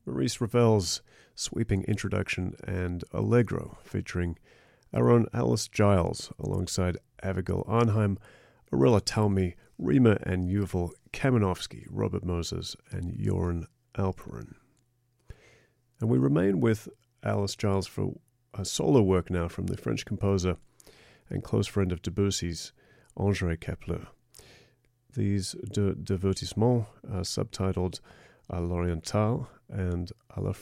Maurice Ravel's sweeping introduction, and Allegro, featuring our own Alice Giles alongside Abigail Arnheim, Orella Talmy, Rima and Yuval Kamenovsky, Robert Moses, and Joran Alperin. And we remain with Alice Giles for a solo work now from the French composer and close friend of Debussy's, André Kepler. These deux divertissements are subtitled à l'oriental and à la